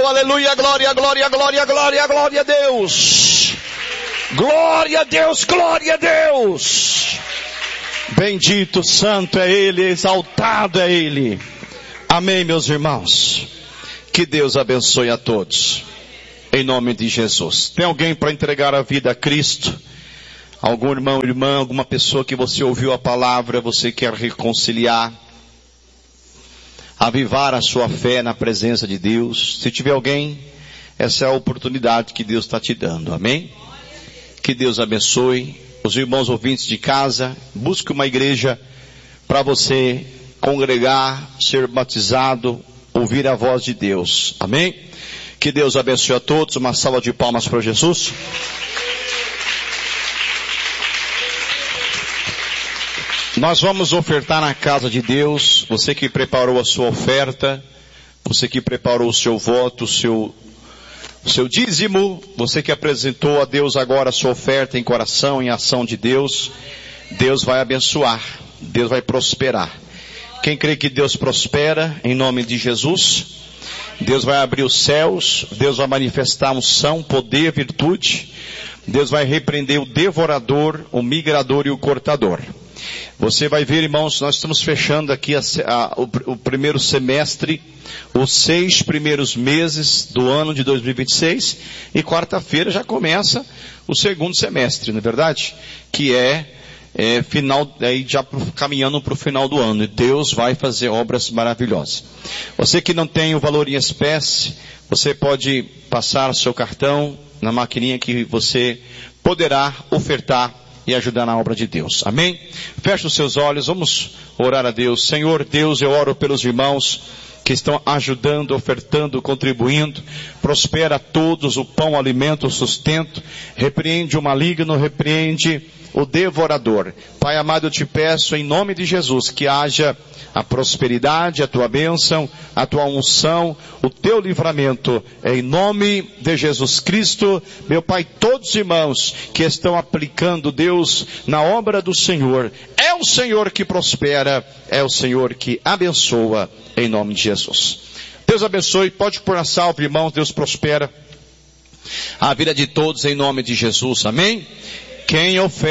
aleluia, glória, glória, glória, glória, glória a Deus. Glória a Deus, glória a Deus. Bendito, santo é Ele, exaltado é Ele. Amém, meus irmãos. Que Deus abençoe a todos. Em nome de Jesus. Tem alguém para entregar a vida a Cristo? Algum irmão, irmã, alguma pessoa que você ouviu a palavra, você quer reconciliar? Avivar a sua fé na presença de Deus? Se tiver alguém, essa é a oportunidade que Deus está te dando. Amém? Que Deus abençoe. Os irmãos ouvintes de casa, busque uma igreja para você congregar, ser batizado, ouvir a voz de Deus. Amém? Que Deus abençoe a todos. Uma salva de palmas para Jesus. Nós vamos ofertar na casa de Deus. Você que preparou a sua oferta, você que preparou o seu voto, o seu dízimo, você que apresentou a Deus agora a sua oferta em coração, em ação de Deus, Deus vai abençoar, Deus vai prosperar. Quem crê que Deus prospera, em nome de Jesus, Deus vai abrir os céus, Deus vai manifestar unção, poder, virtude, Deus vai repreender o devorador, o migrador e o cortador. Você vai ver, irmãos, nós estamos fechando aqui o primeiro semestre, os 6 primeiros meses do ano de 2026, e quarta-feira já começa o segundo semestre, não é verdade? Que final, aí já caminhando para o final do ano, e Deus vai fazer obras maravilhosas. Você que não tem o valor em espécie, você pode passar seu cartão na maquininha que você poderá ofertar e ajudar na obra de Deus. Amém? Feche os seus olhos, vamos orar a Deus. Senhor Deus, eu oro pelos irmãos que estão ajudando, ofertando, contribuindo. Prospera a todos o pão, o alimento, o sustento. Repreende o maligno, repreende o devorador. Pai amado, eu te peço em nome de Jesus que haja a prosperidade, a tua bênção, a tua unção, o teu livramento, em nome de Jesus Cristo. Meu Pai, todos os irmãos que estão aplicando, Deus, na obra do Senhor, é o Senhor que prospera, é o Senhor que abençoa, em nome de Jesus. Deus abençoe, pode pôr na salva, irmãos, Deus prospera a vida de todos em nome de Jesus, amém? Quem oferta